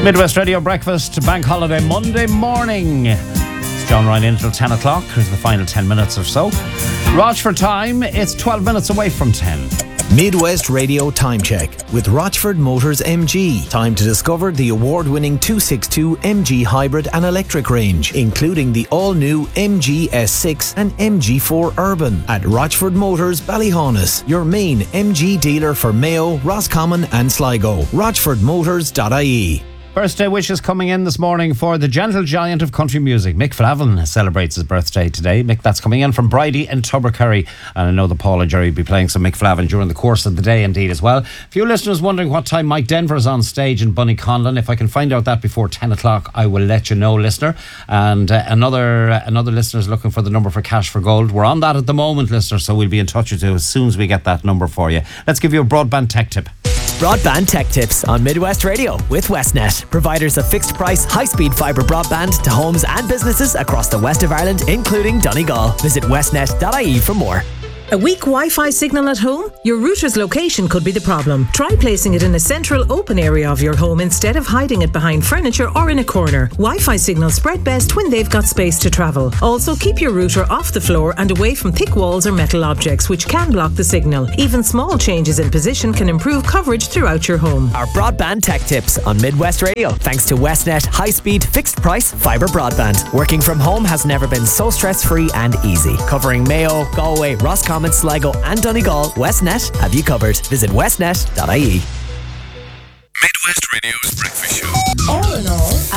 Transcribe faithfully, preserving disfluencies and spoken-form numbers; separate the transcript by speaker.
Speaker 1: Midwest Radio Breakfast, Bank Holiday Monday morning. It's John Ryan in until ten o'clock. Here's the final ten minutes or so. Rochford time, it's twelve minutes away from ten.
Speaker 2: Midwest Radio Time Check with Rochford Motors M G. Time to discover the award-winning two sixty-two M G hybrid and electric range, including the all-new M G S six and M G four Urban at Rochford Motors Ballyhaunis, your main M G dealer for Mayo, Roscommon and Sligo. rochford motors dot I E.
Speaker 1: Birthday wishes coming in this morning for the gentle giant of country music. Mick Flavin celebrates his birthday today. Mick, that's coming in from Bridie and Tubbercurry. And I know that Paul and Jerry will be playing some Mick Flavin during the course of the day indeed as well. A few listeners wondering what time Mike Denver's on stage in Bunnyconlon. If I can find out that before ten o'clock, I will let you know, listener. And uh, another uh, another listener is looking for the number for Cash for Gold. We're on that at the moment, listener, so we'll be in touch with you as soon as we get that number for you. Let's give you a broadband tech tip.
Speaker 3: Broadband Tech Tips on Midwest Radio with Westnet, providers of fixed price, high-speed fibre broadband to homes and businesses across the west of Ireland, including Donegal. Visit westnet dot I E for more.
Speaker 4: A weak Wi-Fi signal at home? Your router's location could be the problem. Try placing it in a central open area of your home instead of hiding it behind furniture or in a corner. Wi-Fi signals spread best when they've got space to travel. Also, keep your router off the floor and away from thick walls or metal objects which can block the signal. Even small changes in position can improve coverage throughout your home.
Speaker 3: Our Broadband Tech Tips on Midwest Radio, thanks to Westnet high-speed, fixed-price fibre broadband. Working from home has never been so stress-free and easy. Covering Mayo, Galway, Roscommon, Sligo and Donegal, Westnet have you covered. Visit westnet dot I E.
Speaker 5: Midwest Radio's Breakfast Show.
Speaker 4: All in all,